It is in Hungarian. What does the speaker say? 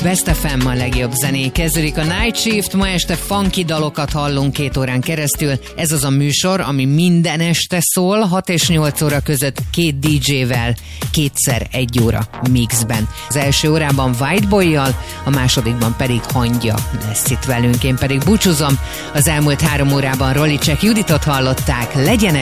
Best FM, a legjobb zenék. Kezdődik a Night Shift, ma este funky dalokat hallunk 2 órán keresztül. Ez az a műsor, ami minden este szól, 6 és 8 óra között 2 DJ-vel, 2x1 óra mixben. Az első órában Whiteboy-jal, a másodikban pedig Hangya lesz itt velünk. Én pedig búcsúzom. Az elmúlt 3 órában Rolicek Juditot hallották. Legyenek